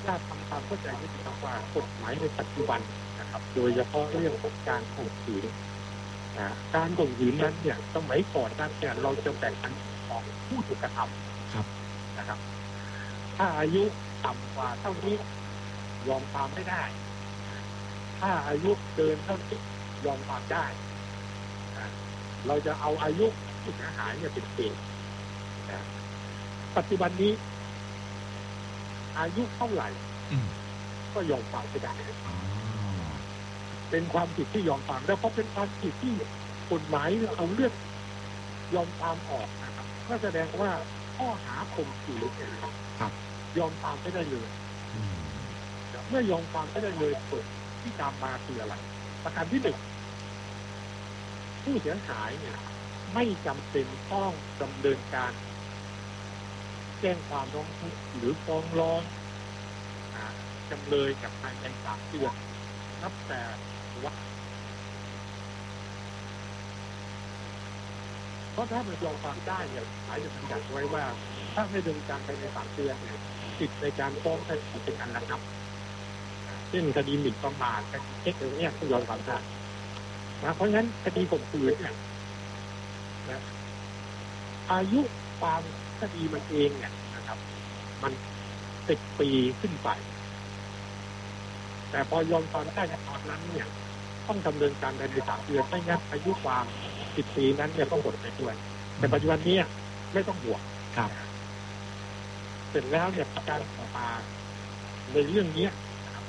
ญาตทำความเข้าใจนิดนึงว่ากฎหมายในปัจจุบันนะครับโดยเฉพาะเรื่องของการข่มขืนการข่มขืนนั้นเนี่ยสมัยก่อนนั้นเนี่ยเราจะแบ่งเป็นของผู้ถูกกระทำนะครับถ้าอายุต่ำกว่าเท่านี้ยอมความไม่ได้ถ้าอายุเกินเท่านี้ยอมความได้เราจะเอาอายุผู้เสียหายเนี่ยเป็นเกณฑ์ปัจจุบันนี้อายุเท่าไหร่ก็ยอมความไม่ได้เป็นความผิดที่ยอมความแล้วเพราะเป็นความผิดที่กฎหมายเอาเลือกยอมความออกนะครับก็แสดงว่าข้อหาข่มขืนยอมความไม่ได้เลยเมื่อยอมความไม่ได้เลยผลที่ตามมาคืออะไรประการที่หนึ่งผู้เสียหายเนี่ยไม่จำเป็นต้องดำเนินการแจ้งความร้องทุกข์หรือฟ้องร้องจำเลยกับภายใน3 เดือนนับแต่ว่าเพราะถ้ามันยอมความได้เนี่ยหมายจะบัญญัติไว้ว่าถ้าไม่ดำเนินการภายใน3 เดือนเนี่ยสิทธิในการฟ้องได้เป็นอันระงับเช่นคดีหมิ่นประมาทคดีเช็คอะไรเนี่ยต้องยอมความได้เพราะฉะนั้นคดีข่มขืนเนี่ยอายุความคดีมันเองเนี่ยนะครับมัน10 ปีขึ้นไปแต่พอยอมความได้ในตอนนั้นเนี่ยต้องดำเนินการภายใน3 เดือนไม่งั้นอายุความ10 ปีนั้นเนี่ยต้องหมดไปด้วยแต่ปัจจุบันนี้ไม่ต้องห่วงเสร็จแล้วเนี่ยการต่อมาในเรื่องนี้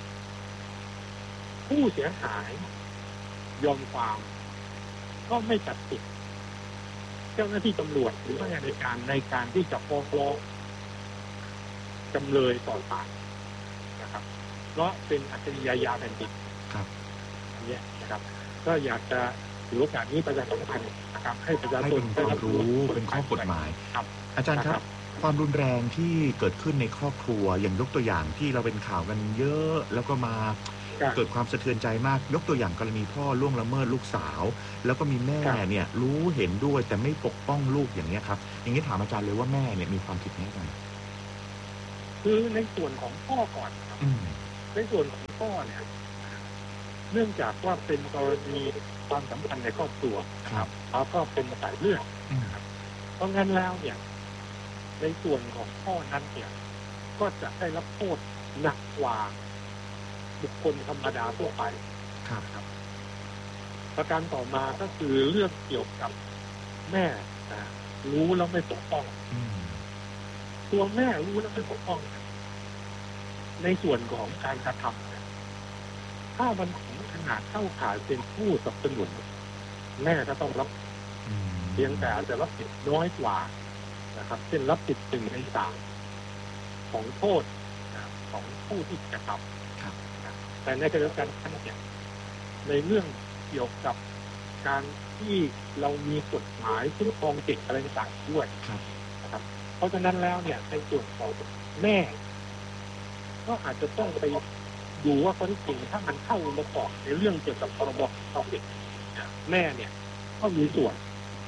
ผู้เสียหายยอมความก็ไม่ตัดสิทธิ์เจ้าหน้าที่ตำรวจหรือว่าในการที่จะฟ้องร้องจำเลยต่อศาลนะครับเพราะเป็นอัจฉริยะแผ่นดินอันนี้นะครับก็อยากจะถือโอกาสนี้ประชาสัมพันธ์นะครับให้ประชาชนได้รับรู้เป็นข้อกฎหมายอาจารย์ครับความรุนแรงที่เกิดขึ้นในครอบครัวอย่างยกตัวอย่างที่เราเป็นข่าวกันเยอะแล้วก็มาเกิดความสะเทือนใจมากยกตัวอย่างกรณีพ่อล่วงละเมิดลูกสาวแล้วก็มีแม่เนี่ยรู้เห็นด้วยแต่ไม่ปกป้องลูกอย่างนี้ครับอย่างนี้ถามอาจารย์เลยว่าแม่เนี่ยมีความผิดไหมกันคือในส่วนของพ่อก่อนครับในส่วนของพ่อเนี่ยเนื่องจากว่าเป็นกรณีความสัมพันธ์ในครอบครัวครับแล้วก็เป็นสายเลือดเพราะงั้นแล้วเนี่ยในส่วนของพ่อนั้นเนี่ยก็จะได้รับโทษหนักกว่าบุคคลธรรมดาทั่วไปครับประการต่อมาก็คือเรื่องเกี่ยวกับแม่รู้แล้วไม่ปกป้องตัวแม่รู้แล้วไม่ปกป้องในส่วนของการกระทำถ้ามันถึงขนาดเข้าข่ายเป็นผู้สนับสนุนแม่ก็ต้องรับเพียงแต่อาจจะรับผิดน้อยกว่านะครับเช่นรับผิด1 ใน 3ของโทษของผู้ที่กระทำแต่ในขณะเดียวกันเนี่ยในเรื่องเกี่ยวกับการที่เรามีกฎหมายคุ้มครองเด็กอะไรต่างๆด้วยนะครับเพราะฉะนั้นแล้วเนี่ยในส่วนของแม่ก็อาจจะต้องไปดูว่าข้อที่จริงถ้ามันเข้ามาก่อนในเรื่องเกี่ยวกับพรบคุ้มครองเด็กแม่เนี่ยก็มีส่วน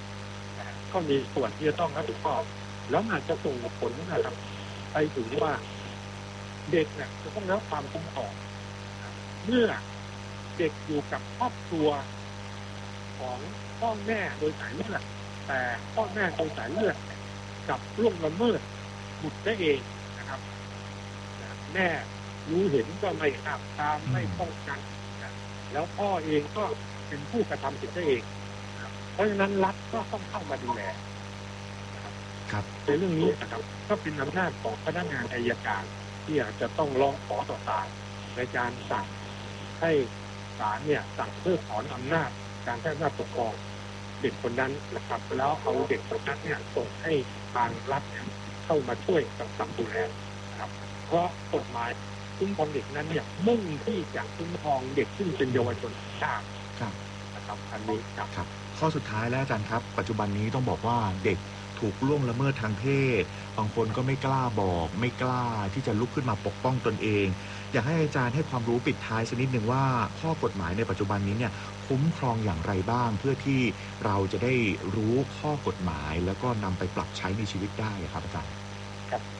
ที่จะต้องรับผิดชอบแล้วอาจจะส่งผลนะครับไปถึงว่าเด็กเนี่ยจะต้องได้รับความคุ้มครองเมื่อเด็กอยู่กับครอบครัวของพ่อแม่โดยสายเลือดแต่พ่อแม่โดยสายเลือดกับล่วงละเมิดบุตรได้เองนะครับแม่รู้เห็นก็ไม่ห้ามตามไม่ป้องกันแล้วพ่อเองก็เป็นผู้กระทำผิดได้เองเพราะฉะนั้นรัฐก็ต้องเข้ามาดูแลครับในเรื่องนี้นะครับก็เป็นอำนาจของพนักงานอัยการที่อาจจะต้องร้องขอต่อศาลในการสั่งให้ศาลเนี่ยสั่งเพิกถอนอำนาจการใช้อำนาจปกครองเด็กคนนั้นนะครับแล้วเอาเด็กคนนั้นเนี่ยส่งให้ทางรัฐเข้ามาช่วยกำกับดูแลนะครับเพราะกฎหมายคุ้มครองเด็กนั้นเนี่ยมุ่งที่จะคุ้มครองเด็กซึ่งเป็นเยาวชนชาตินะครับอันนี้ครับข้อสุดท้ายแล้วอาจารย์ครับปัจจุบันนี้ต้องบอกว่าเด็กถูกล่วงละเมิดทางเพศบางคนก็ไม่กล้าบอกไม่กล้าที่จะลุกขึ้นมาปกป้องตนเองอยากให้อาจารย์ให้ความรู้ปิดท้ายสักนิดหนึ่งว่าข้อกฎหมายในปัจจุบันนี้เนี่ยคุ้มครองอย่างไรบ้างเพื่อที่เราจะได้รู้ข้อกฎหมายแล้วก็นำไปปรับใช้ในชีวิตได้ครับอาจารย์ครับ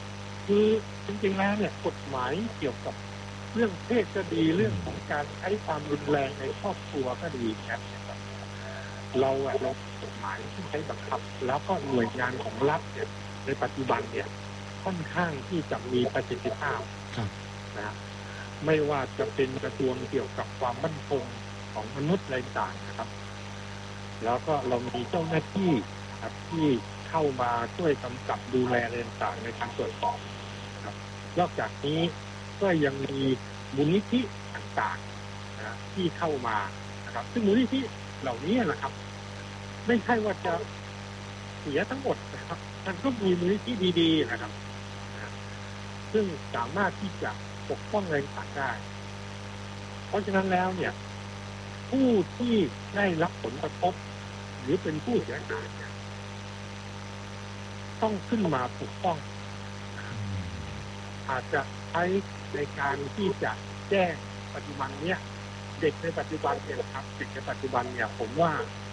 คือจริงๆแล้วเนี่ยกฎหมายเกี่ยวกับเรื่องเพศก็ดีเรื่องของการใช้ความรุนแรงในครอบครัวก็ดีครับเรากฎหมายที่ใช้บังคับแล้วก็หน่วยงานของรัฐเนี่ยในปัจจุบันเนี่ยค่อนข้างที่จะมีประสิทธิภาพนะไม่ว่าจะเป็นกระทรวงเกี่ยวกับความมั่นคงของมนุษย์อะไรต่างนะครับ แล้วก็เรามีเจ้าหน้าที่ที่เข้ามาช่วยกำกับดูแลอะไรต่างในการตรวจสอบนะครับนอกจากนี้ก็ยังมีมูลนิธิต่างๆนะที่เข้ามานะครับซึ่งมูลนิธิเหล่านี้นะครับไม่ใช่ว่าจะเสียทั้งหมดนะครับมันก็มีมูลนิธิดีๆนะครับซึ่งสามารถที่จะปกป้องอะไรต่างได้เพราะฉะนั้นแล้วเนี่ยผู้ที่ได้รับผลกระทบหรือเป็นผู้เสียหายเนี่ยต้องขึ้นมาปกป้องอาจจะใช้ในการที่จะแจ้งปัจจุบันเนี่ยเด็กในปัจจุบันเนี่ยครับเด็กในปัจจุบันเนี่ยผมว่า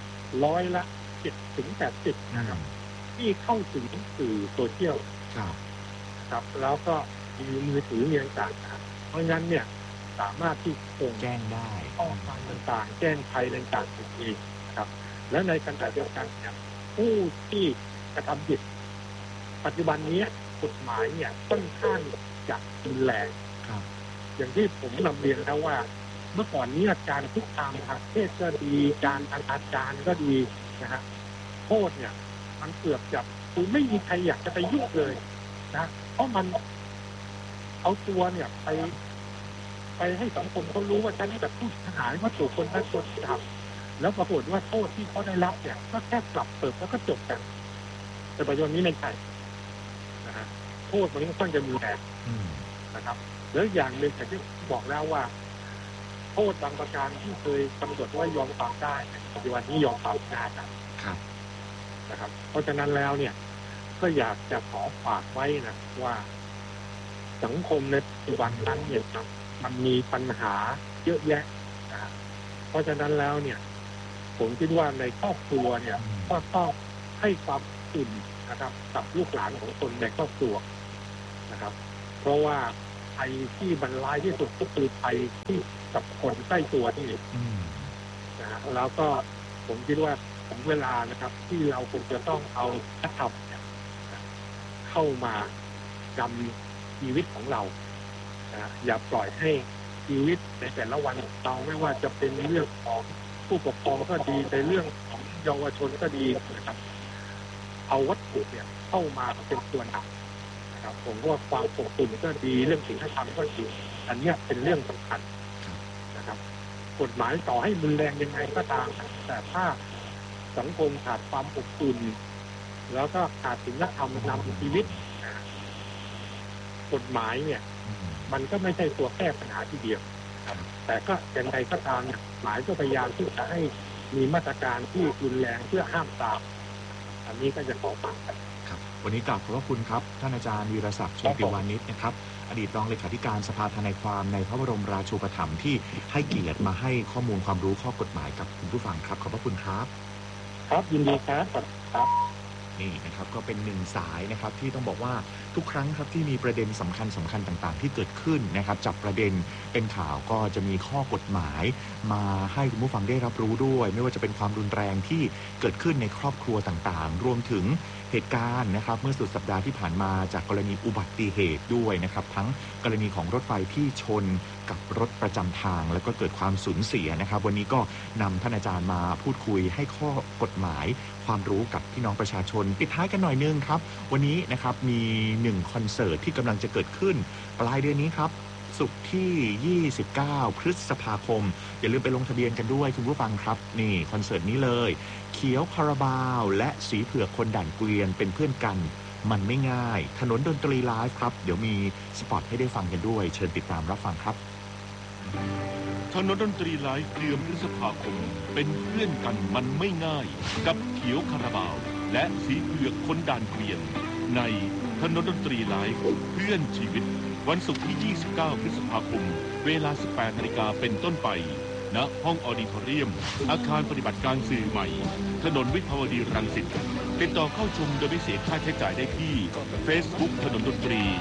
7-80%นะครับที่เข้าถึงสื่อโซเชียลครับแล้วก็มีมือถือมีต่างๆเพราะงั้นเนี่ยสามารถที่ส่งแจ้งได้ข้อความต่างๆแจ้งภัยต่างๆเองครับและในขณะเดียวกันเนี่ยผู้ที่กระทำผิดปัจจุบันนี้กฎหมายเนี่ยค่อนข้างจะรุนแรงอย่างที่ผมนำเรียนแล้วว่าเมื่อก่อนนี้การคุกคามทางเพศก็ดีการอนาจารก็ดีนะฮะโทษเนี่ยมันเกือบจะคือไม่มีใครอยากจะไปยุ่งเลยนะเพราะมันเอาตัวเนี่ยไปให้สังคมเขารู้ว่าฉันแบบผู้เสียหายว่าถูกคนนั้นคนที่ทำแล้วปรากฏว่าโทษที่เขาได้รับเนี่ยก็แค่ปรับเปิดแล้วก็จบกันแต่ปัจจุบันนี้ไม่ใช่นะฮะโทษมันก็ต้องจะมีแรงนะครับแล้วอย่างหนึ่งอย่างที่บอกแล้วว่าโทษบางประการที่เคยกำหนดว่ายอมความได้ปัจจุบันนี้ยอมความไม่ได้นะครับเพราะฉะนั้นแล้วเนี่ยก็อยากจะขอฝากไว้นะว่าสังคมในปัจจุบันนั้นเนี่ยมันมีปัญหาเยอะแยะนะเพราะฉะนั้นแล้วเนี่ยผมคิดว่าในครอบครัวเนี่ยก็ต้องให้ความอุ่นนะครับกับลูกหลานของคนในครอบครัวนะครับเพราะว่าภัยที่บรรลัยที่สุดก็คือภัยที่กับคนใกล้ตัวนี่นะฮะแล้วก็ผมคิดว่าถึงเวลานะครับที่เราคงจะต้องเอาพระธรรมเข้ามาดำชีวิตของเรานะอย่าปล่อยให้ชีวิตในแต่ละวันของเราไม่ว่าจะเป็นเรื่องของผู้ปกครองก็ดีในเรื่องของเยาวชนก็ดีนะครับเอาวัตถุเนี่ยเข้ามาเป็นตัวนำนะครับผมว่าความอบอุ่นก็ดีเรื่องศีลธรรมก็ดีอันนี้เป็นเรื่องสำคัญนะครับกฎหมายต่อให้รุนแรงยังไงก็ตามแต่ถ้าสังคมขาดความอบอุ่นแล้วก็ขาดศีลธรรมนำชีวิตกฎหมายเนี่ยมันก็ไม่ใช่ตัวแก้ปัญหาที่เดียวแต่ก็ยังไงก็ตามหมายก็พยายามที่จะให้มีมาตรการที่รุนแรงเพื่อห้ามปรามอันนี้ก็จะขอฝากกันครับวันนี้กราบขอบพระคุณครับท่านอาจารย์วีรศักดิ์โชติวานิชนะครับอดีตรองเลขาธิการสภาทนายความในพระบรมราชูปถัมภ์ที่ให้เกียรติมาให้ข้อมูลความรู้ข้อกฎหมายกับคุณผู้ฟังครับขอบพระคุณครับครับยินดีครับครับนี่นะครับก็เป็นหนึ่งสายนะครับที่ต้องบอกว่าทุกครั้งครับที่มีประเด็นสำคัญต่างๆที่เกิดขึ้นนะครับจับประเด็นเป็นข่าวก็จะมีข้อกฎหมายมาให้คุณผู้ฟังได้รับรู้ด้วยไม่ว่าจะเป็นความรุนแรงที่เกิดขึ้นในครอบครัวต่างๆรวมถึงเหตุการณ์นะครับเมื่อสุดสัปดาห์ที่ผ่านมาจากกรณีอุบัติเหตุด้วยนะครับทั้งกรณีของรถไฟที่ชนกับรถประจำทางแล้วก็เกิดความสูญเสียนะครับวันนี้ก็นำท่านอาจารย์มาพูดคุยให้ข้อกฎหมายความรู้กับพี่น้องประชาชนปิดท้ายกันหน่อยนึงครับวันนี้นะครับมี1คอนเสิร์ตที่กำลังจะเกิดขึ้นปลายเดือนนี้ครับศุกร์ที่29พฤษภาคมอย่าลืมไปลงทะเบียนกันด้วยคุณผู้ฟังครับนี่คอนเสิร์ตนี้เลยเขียวคาราบาวและสีเผือกคนด่านเกวียนเป็นเพื่อนกันมันไม่ง่ายถนนดนตรีไลฟ์ครับเดี๋ยวมีสปอตให้ได้ฟังกันด้วยเชิญติดตามรับฟังครับถนนดนตรีไลฟ์เดือนพฤษภาคมเป็นเพื่อนกันมันไม่ง่ายกับเขียวคาราบาวและสีเผือกคนด่านเกวียนในถนนดนตรีไลฟ์เพื่อนชีวิตวันศุกร์ที่29พฤษภาคมเวลา 18 นาฬิกาเป็นต้นไปณห้องออดิทอเรียมอาคารปฏิบัติการสื่อใหม่ถนนวิภาวดีรังสิตติดต่อเข้าชมโดยไม่เสียค่าใช้จ่ายได้ที่ Facebook ถนนดนตรี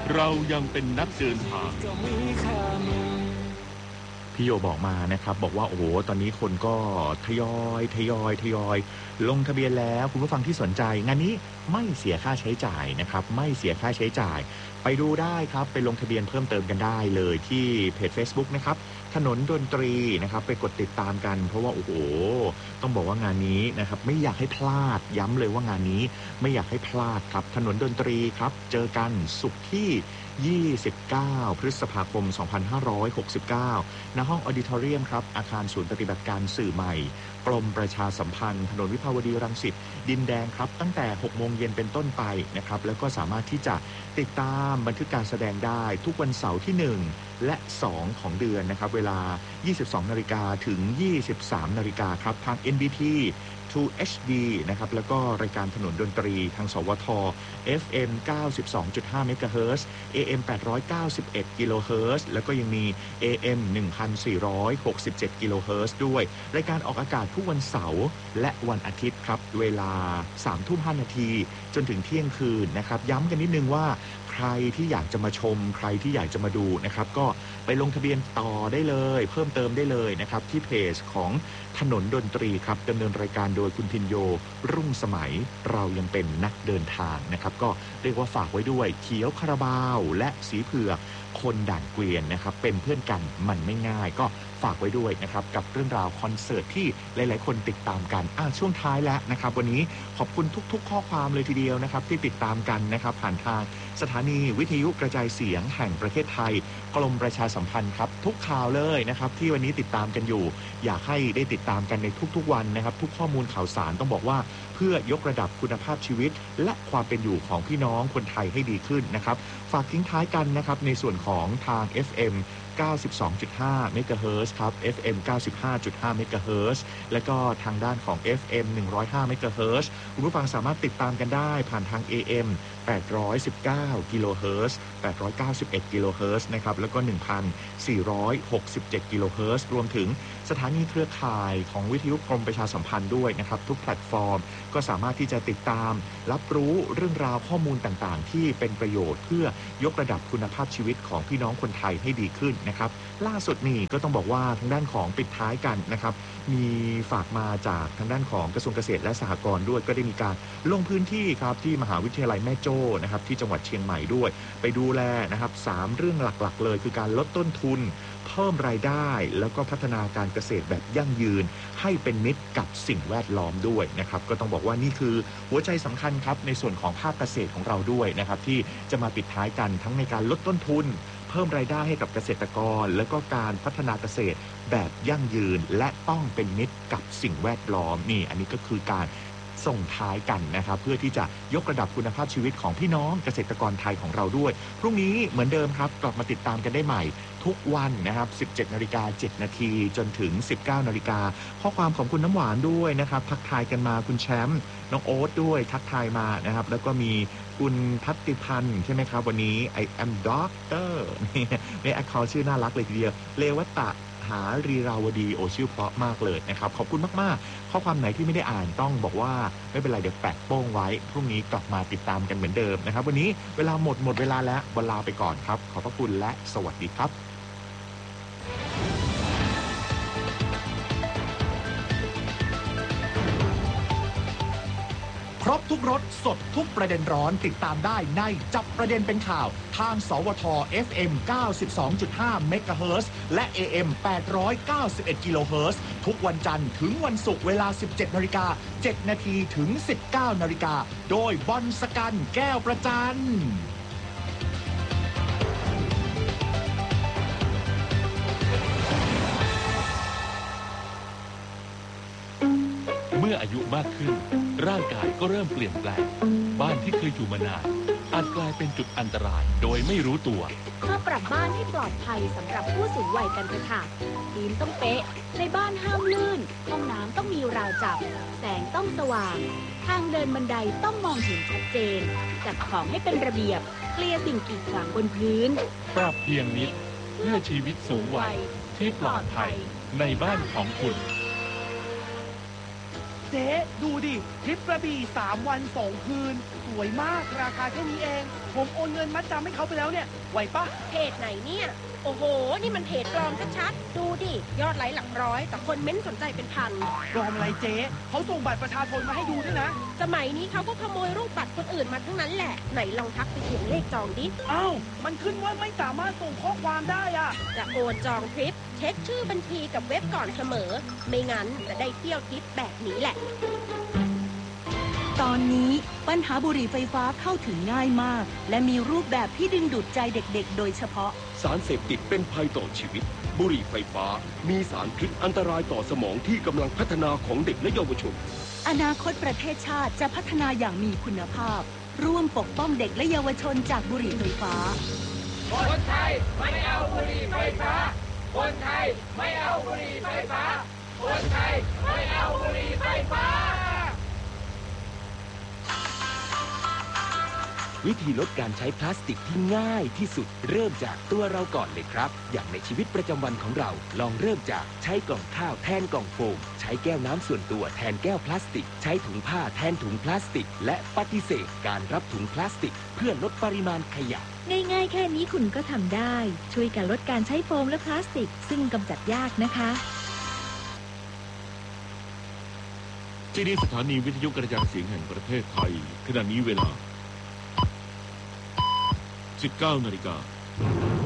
เรายังเป็นนักเดินทางพี่โยบอกมานะครับบอกว่าโอ้โหตอนนี้คนก็ทยอยลงทะเบียนแล้วคุณผู้ฟังที่สนใจงานนี้ไม่เสียค่าใช้จ่ายนะครับไม่เสียค่าใช้จ่ายไปดูได้ครับไปลงทะเบียนเพิ่มเติมกันได้เลยที่เพจ Facebook นะครับถนนดนตรีนะครับไปกดติดตามกันเพราะว่าโอ้โหต้องบอกว่างานนี้นะครับไม่อยากให้พลาดย้ำเลยว่างานนี้ไม่อยากให้พลาดครับถนนดนตรีครับเจอกันศุกร์ที่29 พฤษภาคม 2569 ณ ห้องออดิทอเรียมครับอาคารศูนย์ปฏิบัติการสื่อใหม่กรมประชาสัมพันธ์ถนนวิภาวดีรังสิตดินแดงครับตั้งแต่ 6 โมงเย็นเป็นต้นไปนะครับแล้วก็สามารถที่จะติดตามบันทึกการแสดงได้ทุกวันเสาร์ที่ 1 และ 2 ของเดือนนะครับเวลา 22 นาฬิกาถึง 23 นาฬิกาครับทาง NBT True HD นะครับแล้วก็รายการถนนดนตรีทางสวท FM 92.5 เมกะเฮิรตซ์ AM 891 กิโลเฮิรตซ์แล้วก็ยังมี AM 1467 กิโลเฮิรตซ์ด้วยรายการออกอากาศทุกวันเสาร์และวันอาทิตย์ครับเวลา 3:05 นาทีจนถึงเที่ยงคืนนะครับย้ำกันนิดนึงว่าใครที่อยากจะมาชมใครที่อยากจะมาดูนะครับก็ไปลงทะเบียนต่อได้เลยเพิ่มเติมได้เลยนะครับที่เพจของถนนดนตรีครับดำเนินรายการโดยคุณพินโยรุ่งสมัยเรายังเป็นนักเดินทางนะครับก็เรียกว่าฝากไว้ด้วยเขียวคาราบาวและสีเผือกคนด่านเกวียนนะครับเป็นเพื่อนกันมันไม่ง่ายก็ฝากไว้ด้วยนะครับกับเรื่องราวคอนเสิร์ตที่หลายๆคนติดตามกันช่วงท้ายแล้วนะครับวันนี้ขอบคุณทุกๆข้อความเลยทีเดียวนะครับที่ติดตามกันนะครับผ่านทางสถานีวิทยุกระจายเสียงแห่งประเทศไทยกรมประชาสัมพันธ์ครับทุกข่าวเลยนะครับที่วันนี้ติดตามกันอยู่อยากให้ได้ติดตามกันในทุกๆวันนะครับทุกข้อมูลข่าวสารต้องบอกว่าเพื่อยกระดับคุณภาพชีวิตและความเป็นอยู่ของพี่น้องคนไทยให้ดีขึ้นนะครับฝากทิ้งท้ายกันนะครับในส่วนของทาง FM 92.5 เมกะเฮิรตซ์ครับ FM 95.5 เมกะเฮิรตซ์และก็ทางด้านของ FM 105 เมกะเฮิรตซ์คุณผู้ฟังสามารถติดตามกันได้ผ่านทาง AM 819 กิโลเฮิรตซ์891 กิโลเฮิรตซ์นะครับแล้วก็ 1,467 กิโลเฮิรตซ์รวมถึงสถานีเครือข่ายของวิทยุกรมประชาสัมพันธ์ด้วยนะครับทุกแพลตฟอร์มก็สามารถที่จะติดตามรับรู้เรื่องราวข้อมูลต่างๆที่เป็นประโยชน์เพื่อยกระดับคุณภาพชีวิตของพี่น้องคนไทยให้ดีขึ้นนะครับล่าสุดนี่ก็ต้องบอกว่าทางด้านของปิดท้ายกันนะครับมีฝากมาจากทางด้านของกระทรวงเกษตรและสหกรณ์ด้วยก็ได้มีการลงพื้นที่ครับที่มหาวิทยาลัยแม่โจ้นะครับที่จังหวัดเชียงใหม่ด้วยไปดูแลนะครับ3เรื่องหลักๆเลยคือการลดต้นทุนเพิ่มรายได้แล้วก็พัฒนาการเกษตรแบบยั่งยืนให้เป็นมิตรกับสิ่งแวดล้อมด้วยนะครับก็ต้องบอกว่านี่คือหัวใจสำคัญครับในส่วนของภาคเกษตรของเราด้วยนะครับที่จะมาปิดท้ายกันทั้งในการลดต้นทุนเพิ่มรายได้ให้กับเกษตรกรแล้วก็การพัฒนาเกษตรแบบยั่งยืนและต้องเป็นมิตรกับสิ่งแวดล้อมนี่อันนี้ก็คือการส่งท้ายกันนะครับเพื่อที่จะยกระดับคุณภาพชีวิตของพี่น้องเกษตรกรไทยของเราด้วยพรุ่งนี้เหมือนเดิมครับกลับมาติดตามกันได้ใหม่ทุกวันนะครับ 17:07 นาทีจนถึง 19 นาฬิกาข้อความของคุณน้ำหวานด้วยนะครับทักทายกันมาคุณแชมป์น้องโอ๊ตด้วยทักทายมานะครับแล้วก็มีคุณทัตติพันธ์ใช่ไหมครับวันนี้ I am doctor นี่แอคเคาท์ชื่อน่ารักเลยทีเดียวเลวัตตะหารีราวดีโอชื่อเพราะมากเลยนะครับขอบคุณมากๆข้อความไหนที่ไม่ได้อ่านต้องบอกว่าไม่เป็นไรเดี๋ยวแปะโป้งไว้พรุ่งนี้กลับมาติดตามกันเหมือนเดิมนะครับวันนี้เวลาหมดเวลาแล้วลาไปก่อนครับขอบพระคุณและสวัสดีครับครบทุกรสสดทุกประเด็นร้อนติดตามได้ในจับประเด็นเป็นข่าวทางสวท FM 92.5 เมกะเฮิรตซ์และ AM 891 กิโลเฮิรตซ์ทุกวันจันทร์ถึงวันศุกร์เวลา 17:07 นาทีถึง 19 นาฬิกาโดยบอลสกันแก้วประจันเมื่ออายุมากขึ้นร่างกายก็เริ่มเปลี่ยนแปลงบ้านที่เคยอยู่มานานอาจกลายเป็นจุดอันตรายโดยไม่รู้ตัวมาปรับบ้านให้ปลอดภัยสำหรับผู้สูงวัยกันเถอะค่ะธีมต้องเป๊ะในบ้านห้ามลื่นห้องน้ำต้องมีราวจับแสงต้องสว่างทางเดินบันไดต้องมองเห็นชัดเจนจัดของให้เป็นระเบียบเคลียร์สิ่งกีดขวางบนพื้นปรับเพียงนิดเพื่อชีวิตสูงวัยที่ปลอดภัยในบ้านของคุณเจ๊ดูดิทริปกระบี่3 วัน 2 คืนสวยมากราคาแค่นี้เองผมโอนเงินมัดจำให้เขาไปแล้วเนี่ยไหวปะเพจไหนเนี่ย โอ้โห นี่มันเพจปลอมชัดๆ ดูดิ ยอดไลค์หลักร้อย แต่คนเม้นสนใจเป็นพันปลอมอะไรเจ๊เขาส่งบัตรประชาชนมาให้ดูด้วยนะสมัยนี้เขาก็ขโมยรูปบัตรคนอื่นมาทั้งนั้นแหละ ไหนลองทักไปเขียนเลขจองดิอ้าวมันขึ้นว่าไม่สามารถส่งข้อความได้อะจะโอนจองทริป เช็คชื่อบัญชีกับเว็บก่อนเสมอ ไม่งั้นจะได้เที่ยวทริปแบบนี้แหละตอนนี้ปัญหาบุหรี่ไฟฟ้าเข้าถึงง่ายมาก และมีรูปแบบที่ดึงดูดใจเด็กๆ โดยเฉพาะสารเสพติดเป็นภัยต่อชีวิต บุหรี่ไฟฟ้ามีสารพิษอันตรายต่อสมองที่กำลังพัฒนาของเด็กและเยาวชนอนาคตประเทศชาติจะพัฒนาอย่างมีคุณภาพ ร่วมปกป้องเด็กและเยาวชนจากบุหรี่ไฟฟ้าคนไทยไม่เอาบุหรี่ไฟฟ้า คนไทยไม่เอาบุหรี่ไฟฟ้า คนไทยไม่เอาบุหรี่ไฟฟ้าวิธีลดการใช้พลาสติกที่ง่ายที่สุดเริ่มจากตัวเราก่อนเลยครับ อย่างในชีวิตประจำวันของเราลองเริ่มจากใช้กล่องข้าวแทนกล่องโฟมใช้แก้วน้ำส่วนตัวแทนแก้วพลาสติกใช้ถุงผ้าแทนถุงพลาสติกและปฏิเสธการรับถุงพลาสติกเพื่อลดปริมาณขยะง่ายๆแค่นี้คุณก็ทำได้ช่วยกันลดการใช้โฟมและพลาสติกซึ่งกำจัดยากนะคะที่นี่สถานีวิทยุกระจายเสียงแห่งประเทศไทยขณะนี้เวลา 19 นาฬิกา